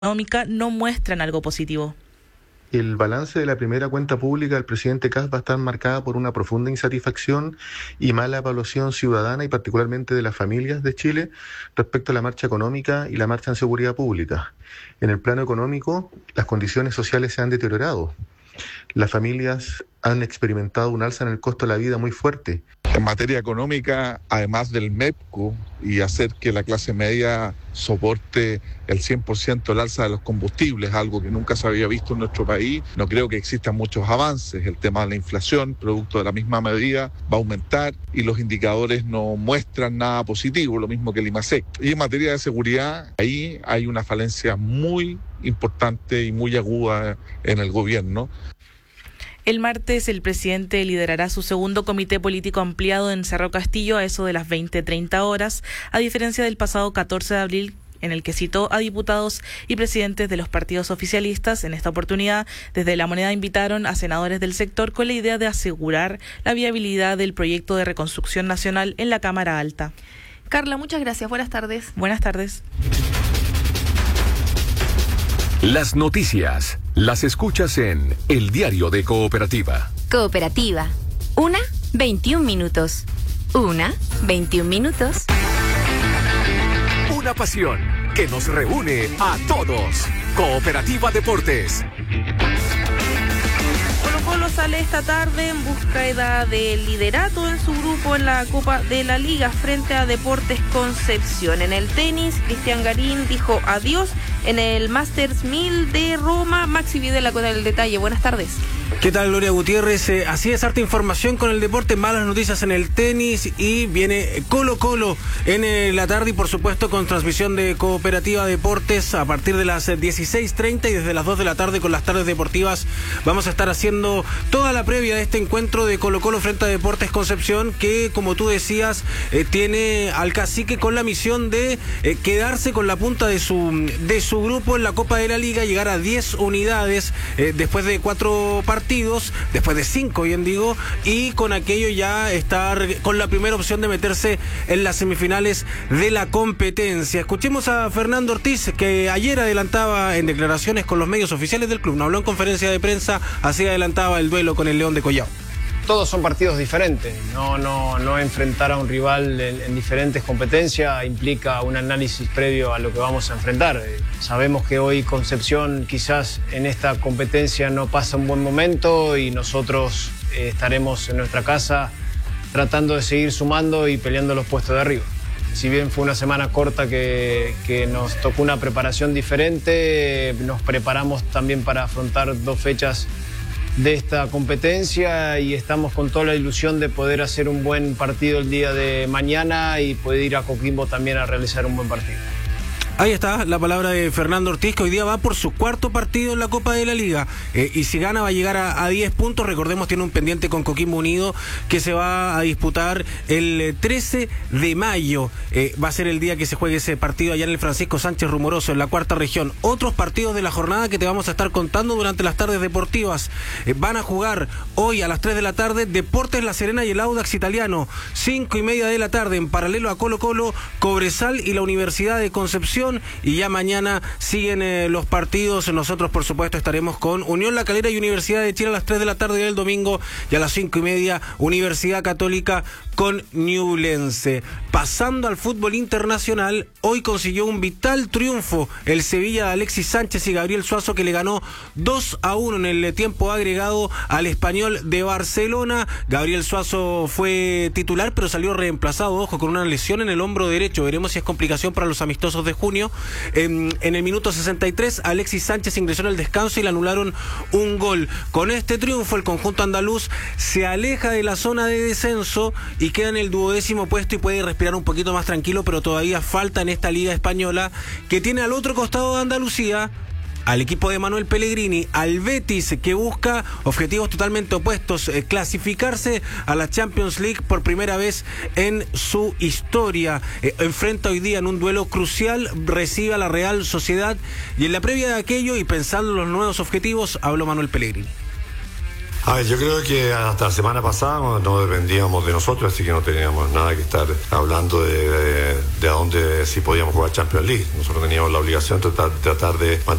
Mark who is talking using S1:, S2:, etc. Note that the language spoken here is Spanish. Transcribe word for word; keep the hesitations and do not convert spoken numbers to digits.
S1: económica no muestran algo positivo.
S2: El balance de la primera cuenta pública del presidente Kast va a estar marcada por una profunda insatisfacción y mala evaluación ciudadana y particularmente de las familias de Chile respecto a la marcha económica y la marcha en seguridad pública. En el plano económico, las condiciones sociales se han deteriorado. Las familias han experimentado un alza en el costo de la vida muy fuerte.
S3: En materia económica, además del MEPCO y hacer que la clase media soporte el cien por ciento del alza de los combustibles, algo que nunca se había visto en nuestro país, no creo que existan muchos avances. El tema de la inflación, producto de la misma medida, va a aumentar y los indicadores no muestran nada positivo, lo mismo que el IMASEC. Y en materia de seguridad, ahí hay una falencia muy importante y muy aguda en el gobierno.
S1: El martes el presidente liderará su segundo comité político ampliado en Cerro Castillo a eso de las veinte treinta horas, a diferencia del pasado catorce de abril, en el que citó a diputados y presidentes de los partidos oficialistas. En esta oportunidad, desde La Moneda invitaron a senadores del sector con la idea de asegurar la viabilidad del proyecto de reconstrucción nacional en la Cámara Alta.
S4: Carla, muchas gracias. Buenas tardes.
S1: Buenas tardes.
S5: Las noticias las escuchas en El Diario de Cooperativa.
S6: Cooperativa. Una, veintiún minutos. Una, veintiún minutos.
S5: Una pasión que nos reúne a todos. Cooperativa Deportes.
S4: Colo-Colo sale esta tarde en búsqueda del liderato en su grupo en la Copa de la Liga frente a Deportes Concepción. En el tenis, Cristian Garín dijo adiós. En el Masters mil de Roma, Maxi Videla con el detalle. Buenas tardes.
S7: ¿Qué tal, Gloria Gutiérrez? Eh, así es, harta información con el deporte, malas noticias en el tenis y viene Colo-Colo en eh, la tarde y por supuesto con transmisión de Cooperativa Deportes a partir de las dieciséis treinta y desde las dos de la tarde con las tardes deportivas vamos a estar haciendo toda la previa de este encuentro de Colo-Colo frente a Deportes Concepción que, como tú decías, eh, tiene al cacique con la misión de eh, quedarse con la punta de su, de su grupo en la Copa de la Liga, llegar a diez unidades eh, después de cuatro partidos. Después de cinco, bien digo, y con aquello ya estar con la primera opción de meterse en las semifinales de la competencia. Escuchemos a Fernando Ortiz, que ayer adelantaba en declaraciones con los medios oficiales del club, no habló en conferencia de prensa, así adelantaba el duelo con el León de Collao.
S8: Todos son partidos diferentes, no, no, no enfrentar a un rival en, en diferentes competencias implica un análisis previo a lo que vamos a enfrentar. Eh, sabemos que hoy Concepción quizás en esta competencia no pasa un buen momento y nosotros eh, estaremos en nuestra casa tratando de seguir sumando y peleando los puestos de arriba. Si bien fue una semana corta que, que nos tocó una preparación diferente, nos preparamos también para afrontar dos fechas de esta competencia y estamos con toda la ilusión de poder hacer un buen partido el día de mañana y poder ir a Coquimbo también a realizar un buen partido.
S7: Ahí está la palabra de Fernando Ortiz, que hoy día va por su cuarto partido en la Copa de la Liga eh, y si gana va a llegar a, a diez puntos. Recordemos, tiene un pendiente con Coquimbo Unido que se va a disputar el trece de mayo. Eh, va a ser el día que se juegue ese partido allá en el Francisco Sánchez Rumoroso, en la cuarta región. Otros partidos de la jornada que te vamos a estar contando durante las tardes deportivas. Eh, van a jugar hoy a las tres de la tarde Deportes La Serena y el Audax Italiano. cinco y media de la tarde en paralelo a Colo-Colo, Cobresal y la Universidad de Concepción. Y ya mañana siguen eh, los partidos. Nosotros, por supuesto, estaremos con Unión La Calera y Universidad de Chile a las tres de la tarde del domingo y a las cinco y media Universidad Católica con Ñublense. Pasando al fútbol internacional, hoy consiguió un vital triunfo el Sevilla de Alexis Sánchez y Gabriel Suazo, que le ganó dos a uno en el tiempo agregado al Español de Barcelona. Gabriel Suazo fue titular, pero salió reemplazado, ojo, con una lesión en el hombro derecho. Veremos si es complicación para los amistosos de junio. En, en el minuto sesenta y tres, Alexis Sánchez ingresó en el descanso y le anularon un gol. Con este triunfo, el conjunto andaluz se aleja de la zona de descenso y queda en el duodécimo puesto y puede respirar un poquito más tranquilo, pero todavía falta en esta liga española, que tiene al otro costado de Andalucía al equipo de Manuel Pellegrini, al Betis, que busca objetivos totalmente opuestos, eh, clasificarse a la Champions League por primera vez en su historia. Eh, enfrenta hoy día en un duelo crucial, recibe a la Real Sociedad, y en la previa de aquello y pensando en los nuevos objetivos, habló Manuel Pellegrini.
S9: A ver, yo creo que hasta la semana pasada no dependíamos de nosotros, así que no teníamos nada que estar hablando de, de, de a dónde si podíamos jugar Champions League. Nosotros teníamos la obligación de tratar, tratar de